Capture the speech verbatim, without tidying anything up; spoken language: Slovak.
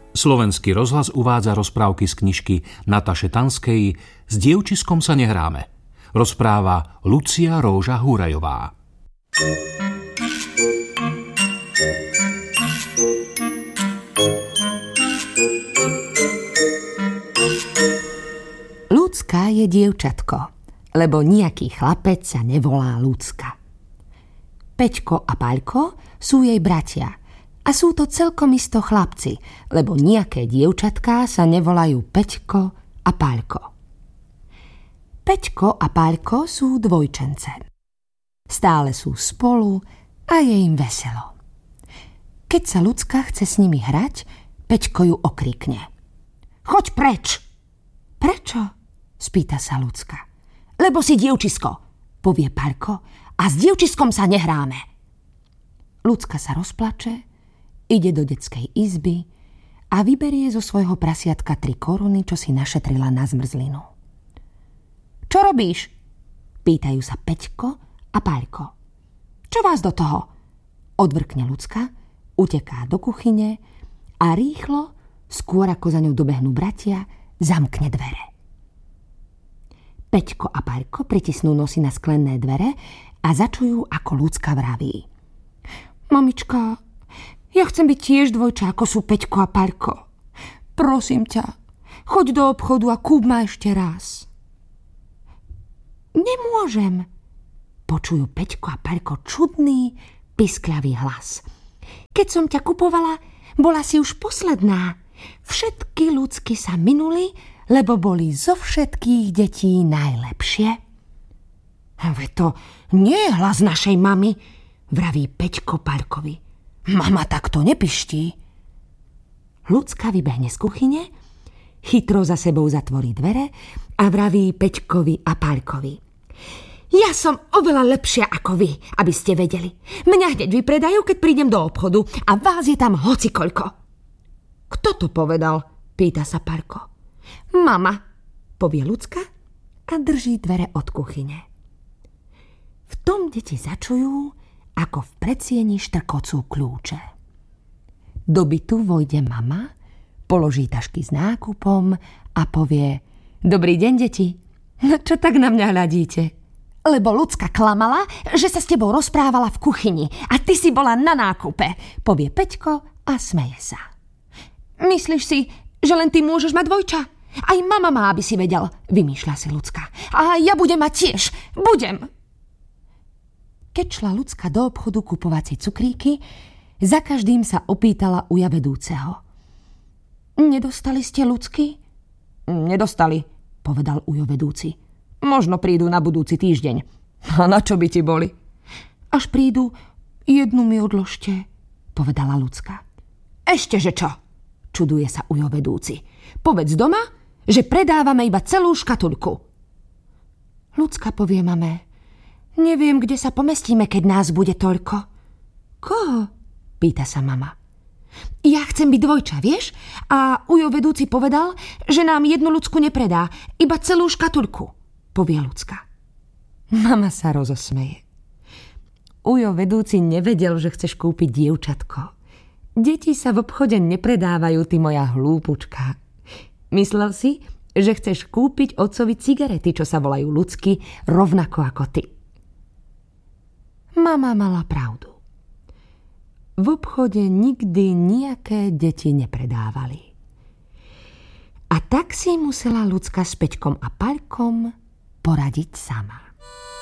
Slovenský rozhlas uvádza rozprávky z knižky Nataše Tanskej S dievčiskom sa nehráme. Rozpráva Lucia Róža Húrajová. Ľudská je dievčatko, lebo nejaký chlapec sa nevolá Ľudská. Peťko a Paľko sú jej bratia a sú to celkom isto chlapci, lebo nejaké dievčatká sa nevolajú Peťko a Paľko. Peťko a Paľko sú dvojčence. Stále sú spolu a je im veselo. Keď sa Ľudská chce s nimi hrať, Peťko ju okrikne. Choď preč! Prečo? Spýta sa Ľudská. Lebo si dievčisko, povie Paľko, a s dievčiskom sa nehráme. Ľudská sa rozplače, ide do detskej izby a vyberie zo svojho prasiatka tri koruny, čo si našetrila na zmrzlinu. Čo robíš? Pýtajú sa Peťko a Paľko. Čo vás do toho? Odvrkne Ľudská, uteká do kuchyne a rýchlo, skôr ako za ňou dobehnú bratia, zamkne dvere. Peťko a Paľko pritisnú nosy na sklené dvere a začujú, ako Ľudská vraví. Mamička, ja chcem byť tiež dvojča, ako sú Peťko a Paľko. Prosím ťa, choď do obchodu a kúp ma ešte raz. Nemôžem, počujú Peťko a Paľko čudný, piskľavý hlas. Keď som ťa kupovala, bola si už posledná. Všetky ľudsky sa minuli, lebo boli zo všetkých detí najlepšie. Veď to nie je hlas našej mamy, vraví Peťko Paľkovi. Mama takto nepiští. Ľudská vybehne z kuchyne, chytro za sebou zatvorí dvere a vraví Peťkovi a Paľkovi. Ja som oveľa lepšia ako vy, aby ste vedeli. Mňa hneď vypredajú, keď prídem do obchodu a vás je tam hocikoľko. Kto to povedal? Pýta sa Paľko. Mama, povie Ľudská a drží dvere od kuchyne. V tom deti začujú, ako v predsieni štrkocú kľúče. Do bytu vojde mama, položí tašky s nákupom a povie: Dobrý deň, deti. No čo tak na mňa hľadíte? Lebo Ľudská klamala, že sa s tebou rozprávala v kuchyni a ty si bola na nákupe, povie Peťko a smeje sa. Myslíš si, že len ty môžeš mať dvojča? Aj mama má, aby si vedel, vymýšľa si Ľudská. A ja budem mať tiež. Budem. Keď šla Ľudská do obchodu kupovať si cukríky, za každým sa opýtala uja vedúceho. Nedostali ste ľudsky? Nedostali, povedal ujo vedúci. Možno prídu na budúci týždeň. A na čo by ti boli? Až prídu, jednu mi odložte, povedala Ľudská. Ešte že čo? Čuduje sa ujo vedúci. Povedz doma, že predávame iba celú škatulku. Ľudská povie mame: Neviem, kde sa pomestíme, keď nás bude toľko. Koho? Pýta sa mama. Ja chcem byť dvojča, vieš? A ujo vedúci povedal, že nám jednu ľudsku nepredá, iba celú škatulku, povie Ľudská. Mama sa rozosmeje. Ujo vedúci nevedel, že chceš kúpiť dievčatko. Deti sa v obchode nepredávajú, ty moja hlúpučka. Myslel si, že chceš kúpiť otcovi cigarety, čo sa volajú ľudsky, rovnako ako ty. Mama mala pravdu. V obchode nikdy nejaké deti nepredávali. A tak si musela Ľudská s Peťkom a Paľkom poradiť sama.